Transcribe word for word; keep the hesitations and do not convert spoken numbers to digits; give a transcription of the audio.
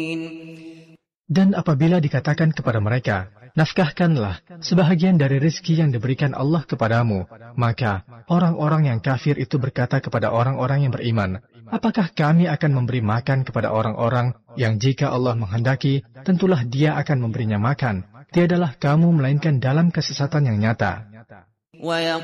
Dan apabila dikatakan kepada mereka, nafkahkanlah sebahagian dari rezeki yang diberikan Allah kepadamu, maka orang-orang yang kafir itu berkata kepada orang-orang yang beriman, apakah kami akan memberi makan kepada orang-orang yang jika Allah menghendaki, tentulah Dia akan memberinya makan. Tiadalah kamu melainkan dalam kesesatan yang nyata.